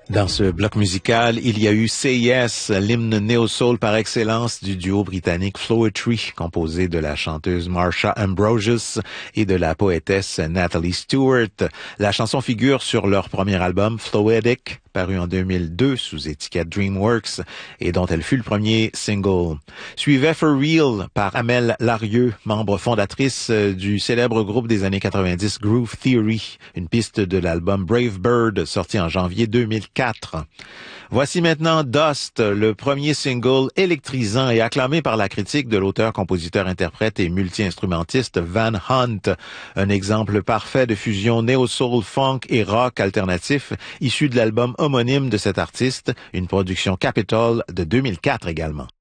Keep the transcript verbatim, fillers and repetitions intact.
Dans ce bloc musical, il y a eu Say Yes, l'hymne néo-soul par excellence du duo britannique Floetry, composé de la chanteuse Marsha Ambrosius et de la poétesse Natalie Stewart. La chanson figure sur leur premier album Floetic, paru en deux mille deux sous étiquette DreamWorks et dont elle fut le premier single. Suivait For Real par Amel Larrieux, membre fondatrice du célèbre groupe des années quatre-vingt-dix Groove Theory, une piste de l'album Brave Bird sorti en janvier deux mille quatre. Voici maintenant Dust, le premier single électrisant et acclamé par la critique de l'auteur, compositeur, interprète et multi-instrumentiste Van Hunt. Un exemple parfait de fusion néo-soul, funk et rock alternatif issu de l'album homonyme de cet artiste, une production Capitol de deux mille quatre également.